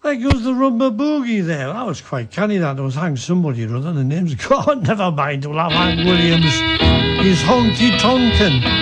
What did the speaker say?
There goes the Rumba Boogie there. That was quite canny, that. There was hang somebody or other. The name's gone. Never mind. We'll have Hank Williams. He's Honky Tonkin'.